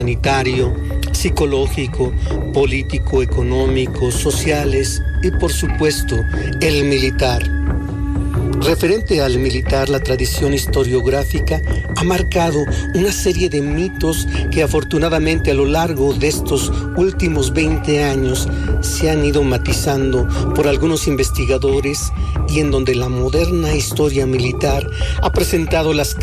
sanitario, psicológico, político, económico, sociales y, por supuesto, el militar. Referente al militar, la tradición historiográfica ha marcado una serie de mitos que afortunadamente a lo largo de estos últimos 20 años se han ido matizando por algunos investigadores y en donde la moderna historia militar ha presentado las